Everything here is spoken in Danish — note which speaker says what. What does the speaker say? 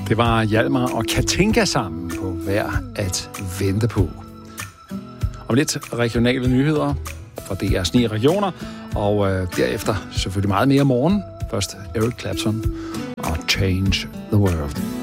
Speaker 1: Det var Hjalmar og Katinka sammen på Værd at vente på. Om lidt regionale nyheder fra DR's 9 regioner, og derefter selvfølgelig meget mere morgen. Først Eric Clapton og Change the World.